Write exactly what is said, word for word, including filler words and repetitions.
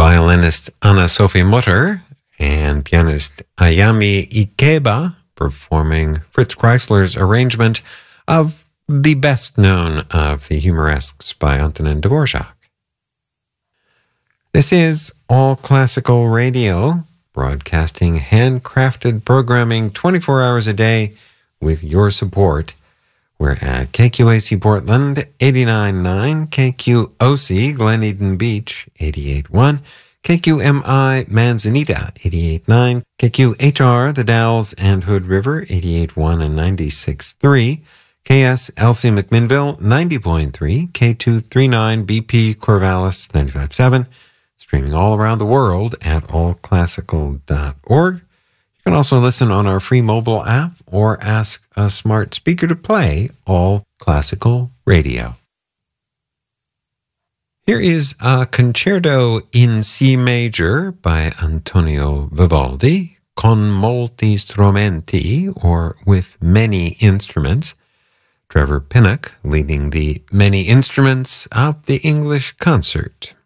violinist Anna-Sophie Mutter and pianist Ayami Ikeba performing Fritz Kreisler's arrangement of the best known of the humoresques by Antonin Dvorak. This is All Classical Radio, broadcasting handcrafted programming twenty-four hours a day with your support. We're at K Q A C Portland, eighty-nine point nine, K Q O C Glen Eden Beach, eighty-eight point one, K Q M I Manzanita, eighty-eight point nine, K Q H R The Dalles and Hood River, eighty-eight point one and ninety-six point three, K S L C McMinnville, ninety point three, K two thirty-nine B P Corvallis, ninety-five point seven, streaming all around the world at all classical dot org. You can also listen on our free mobile app or ask a smart speaker to play All Classical Radio. Here is a concerto in C major by Antonio Vivaldi, con molti strumenti, or with many instruments. Trevor Pinnock leading the many instruments of the English concert.